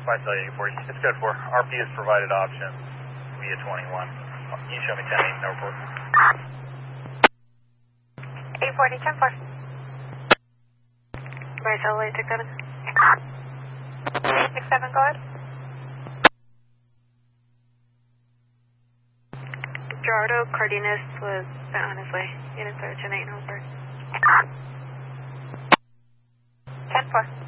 Cell 840. It's good for. RP has provided options via 21. You show me 10-8, no report. 840, 10-4. Cell 867. 867, go ahead. Gerardo Cardenas was sent on his way. Unit 10-8, no report. 10-4.